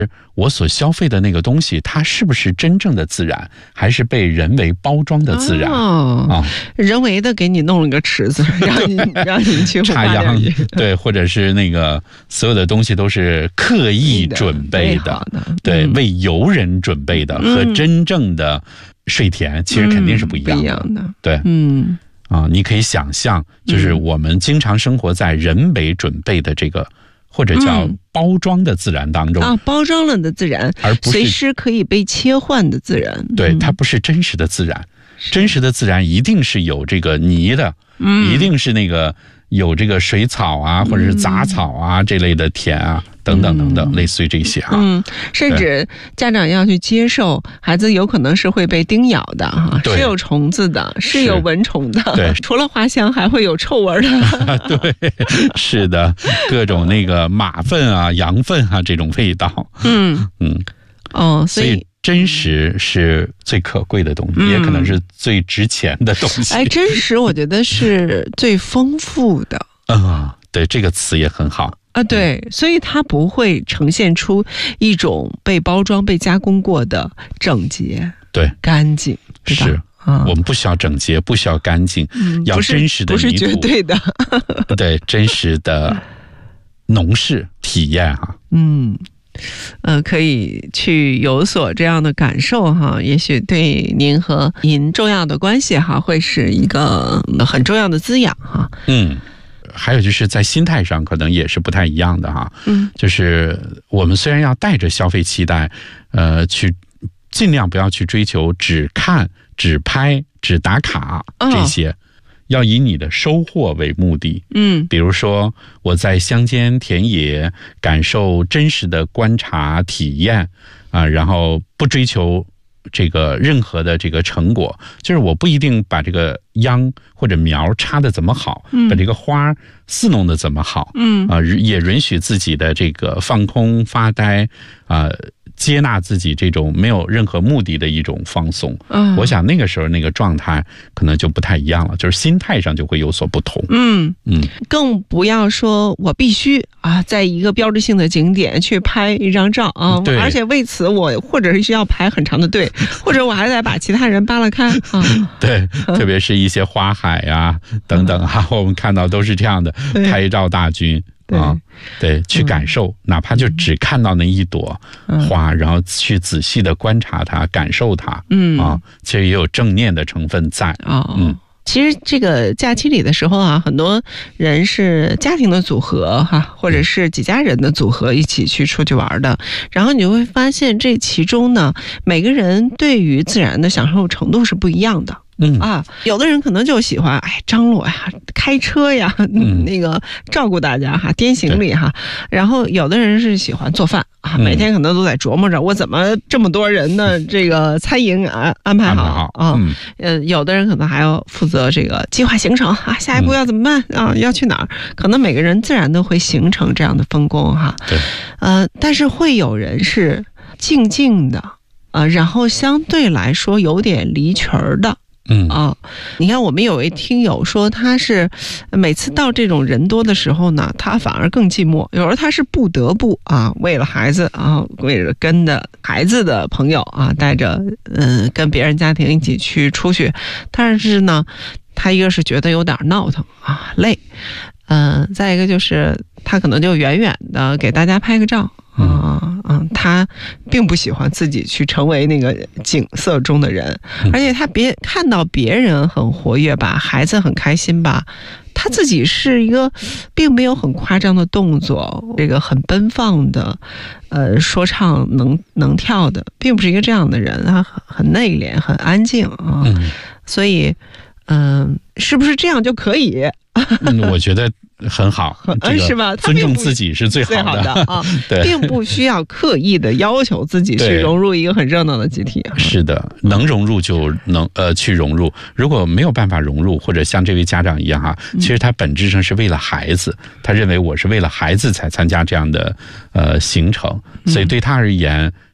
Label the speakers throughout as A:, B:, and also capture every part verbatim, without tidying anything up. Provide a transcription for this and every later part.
A: 我所消费的那个东西，它是不是真正的自然，还是被人为包装的自然？
B: 哦，啊、人为的给你弄了个池子，让你让你去
A: 插秧，对，或者是那个所有的东西都是刻意准备的，的对、嗯，为游人准备的，和真正的水田其实肯定是不一样的。嗯、不一样的，对，嗯。啊，你可以想象，就是我们经常生活在人为准备的这个，或者叫包装的自然当中、
B: 嗯、啊，包装了的自然，
A: 而不是
B: 随时可以被切换的自然。
A: 对，它不是真实的自然，真实的自然一定是有这个泥的，嗯，一定是那个有这个水草啊，或者是杂草啊、嗯、这类的田啊。等等等等、嗯，类似于这些啊，
B: 嗯，甚至家长要去接受孩子有可能是会被叮咬的哈，是有虫子的，是有蚊虫的，
A: 对，
B: 除了花香还会有臭味的，
A: 对，是的，各种那个马粪啊、羊粪啊这种味道，嗯嗯，
B: 哦，
A: 所以真实是最可贵的东西，嗯、也可能是最值钱的东西。
B: 哎，真实我觉得是最丰富的，
A: 嗯，对，这个词也很好。
B: 啊，对，所以它不会呈现出一种被包装、被加工过的整洁、
A: 对
B: 干净，对吧？
A: 是、嗯，我们不需要整洁，不需要干净，嗯、要真实的泥土，
B: 不是绝对的，
A: 对，真实的农事体验哈、啊，
B: 嗯。呃，可以去有所这样的感受哈，也许对您和您重要的关系哈，会是一个很重要的滋养哈。
A: 嗯。还有就是在心态上可能也是不太一样的哈，嗯，就是我们虽然要带着消费期待，呃，去尽量不要去追求只看、只拍、只打卡这些，哦、要以你的收获为目的，嗯，比如说我在乡间田野感受真实的观察体验啊、呃，然后不追求这个任何的这个成果，就是我不一定把这个秧或者苗插的怎么好，嗯、把这个花饲弄的怎么好，嗯啊、呃，也允许自己的这个放空发呆啊、呃，接纳自己这种没有任何目的的一种放松。嗯，我想那个时候那个状态可能就不太一样了，就是心态上就会有所不同。嗯
B: 嗯，更不要说我必须啊，在一个标志性的景点去拍一张照啊，而且为此我或者是需要排很长的队，或者我还得把其他人扒拉开啊。
A: 对，特别是一些花海啊等等哈、啊，我们看到都是这样的拍照大军。啊，对，去感受、嗯，哪怕就只看到那一朵花，嗯、然后去仔细的观察它、感受它，嗯啊，其实也有正念的成分在。
B: 哦，嗯，其实这个假期里的时候啊，很多人是家庭的组合哈，或者是几家人的组合一起去出去玩的，然后你会发现这其中呢，每个人对于自然的享受程度是不一样的。嗯啊，有的人可能就喜欢哎张罗呀、开车呀，嗯、那个照顾大家哈、颠行李哈，然后有的人是喜欢做饭啊，每天可能都在琢磨着我怎么这么多人的这个餐饮安安排好啊，嗯，呃，有的人可能还要负责这个计划行程啊，下一步要怎么办啊，要去哪儿？可能每个人自然都会形成这样的分工哈，对，呃，但是会有人是静静的，呃，然后相对来说有点离群儿的。嗯啊，你看我们有位听友说他是每次到这种人多的时候呢，他反而更寂寞，有时候他是不得不啊，为了孩子啊，为了跟着孩子的朋友啊，带着嗯跟别人家庭一起去出去，但是呢他一个是觉得有点闹腾啊累，嗯、呃，再一个就是他可能就远远的给大家拍个照啊。嗯，他并不喜欢自己去成为那个景色中的人，而且他别看到别人很活跃吧，孩子很开心吧，他自己是一个并没有很夸张的动作，这个很奔放的，呃，说唱能能跳的，并不是一个这样的人，他很很内敛，很安静啊，嗯、所以，嗯、呃，是不是这样就可以？
A: 嗯，我觉得很好，这个、
B: 是吧？
A: 尊重自己是最好的，
B: 最好的啊，对，并不需要刻意的要求自己去融入一个很热闹的集体。
A: 是的，能融入就能呃去融入，如果没有办法融入，或者像这位家长一样哈，其实他本质上是为了孩子，嗯、他认为我是为了孩子才参加这样的呃行程，所以对他而言。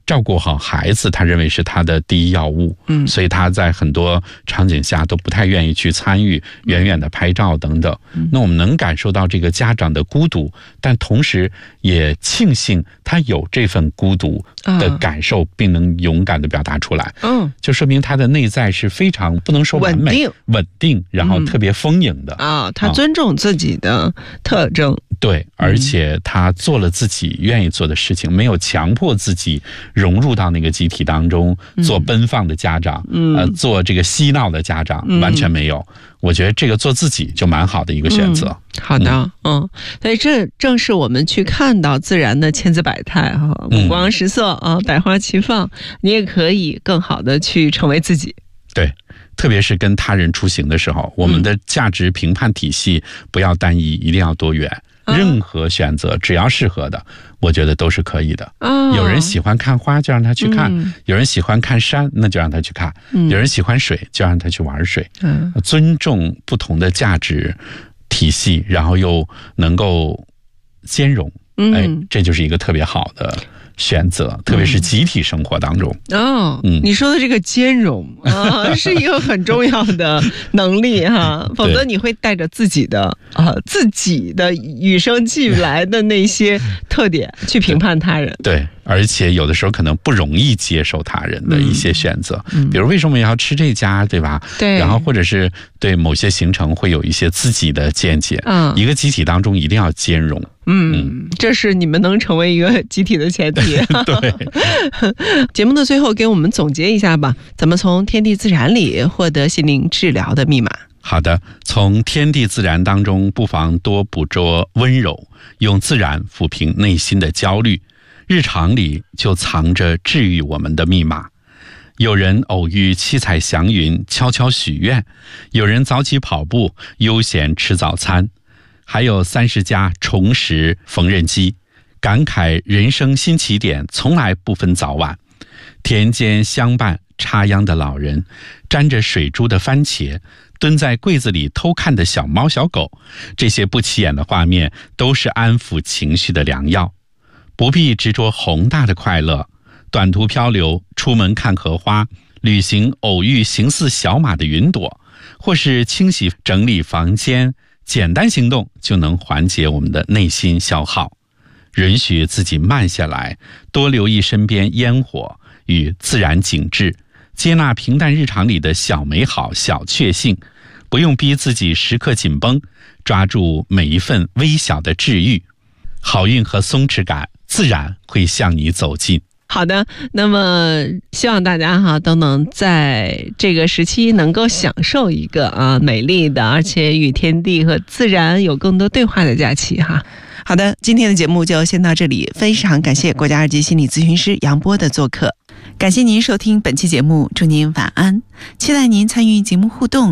A: 照顾好孩子，他认为是他的第一要务，嗯，所以他在很多场景下都不太愿意去参与，远远的拍照等等。嗯、那我们能感受到这个家长的孤独，但同时也庆幸他有这份孤独的感受，啊、并能勇敢的表达出来。嗯，就说明他的内在是非常不能说完美、稳定，稳定然后特别丰盈的、
B: 嗯、啊。他尊重自己的特征。啊
A: 对，而且他做了自己愿意做的事情，没有强迫自己融入到那个集体当中，做奔放的家长，嗯、呃，做这个嬉闹的家长，嗯、完全没有。我觉得这个做自己就蛮好的一个选择。
B: 嗯、好的，嗯，嗯所以这正是我们去看到自然的千姿百态哈，五光十色啊，百花齐放，你也可以更好的去成为自己。
A: 对。特别是跟他人出行的时候，我们的价值评判体系不要单一，一定要多元。任何选择只要适合的，我觉得都是可以的。哦、有人喜欢看花，就让他去看；嗯、有人喜欢看山，那就让他去看；嗯、有人喜欢水，就让他去玩水。嗯、尊重不同的价值体系，然后又能够兼容，嗯、哎，这就是一个特别好的选择，特别是集体生活当中。
B: 嗯、哦，嗯，你说的这个兼容啊，是一个很重要的能力哈，否则你会带着自己的啊、呃、自己的与生俱来的那些特点去评判他人。
A: 对。对而且有的时候可能不容易接受他人的一些选择，嗯、比如为什么要吃这家，对吧？
B: 对。
A: 然后或者是对某些行程会有一些自己的见解。嗯。一个集体当中一定要兼容。
B: 嗯，嗯这是你们能成为一个集体的前提。
A: 对。
B: 节目的最后给我们总结一下吧，怎么从天地自然里获得心灵治疗的密码？
A: 好的，从天地自然当中不妨多捕捉温柔，用自然抚平内心的焦虑。日常里就藏着治愈我们的密码。有人偶遇七彩祥云，悄悄许愿；有人早起跑步，悠闲吃早餐；还有三十家重拾缝纫机，感慨人生新起点从来不分早晚。田间相伴插秧的老人，沾着水珠的番茄，蹲在柜子里偷看的小猫小狗，这些不起眼的画面都是安抚情绪的良药。不必执着宏大的快乐，短途漂流，出门看荷花，旅行偶遇形似小马的云朵，或是清洗整理房间，简单行动就能缓解我们的内心消耗。允许自己慢下来，多留意身边烟火与自然景致，接纳平淡日常里的小美好、小确幸，不用逼自己时刻紧绷，抓住每一份微小的治愈。好运和松弛感自然会向你走近。
B: 好的，那么希望大家哈都能在这个时期能够享受一个啊美丽的，而且与天地和自然有更多对话的假期哈。好的，今天的节目就先到这里，非常感谢国家二级心理咨询师杨波的做客。感谢您收听本期节目，祝您晚安，期待您参与节目互动。